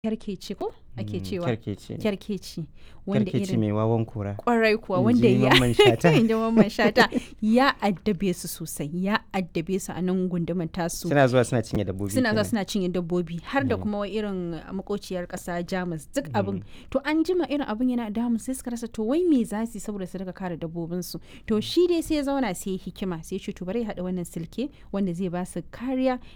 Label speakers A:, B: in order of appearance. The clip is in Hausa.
A: kyarkeci ko ake cewa
B: Kyarkeci.
A: kyarkeci wanda
B: Kyarkeci
A: irin
B: mai wawan kura.
A: kwarai kuwa
B: In
A: wanda
B: ji
A: ya
B: Mamman Shata.
A: in ji Mamman Shata ya addabe su sosai, ya addabe su a nan gundumar tasu.
B: Suna zuwa suna cinye dabbobi
A: Suna zuwa
B: kenan.
A: suna cinye dabbobi har da kuma irin makociyar kasa Jamus duk abin. To an jima irin abin yana damun sai suka rasa to wai me za su yi saboda su daga kare dabbobinsu. To shi dai sai ya zauna sai ya hikima sai ya ce to bari ya haɗa wannan silke wanda zai ba su kariya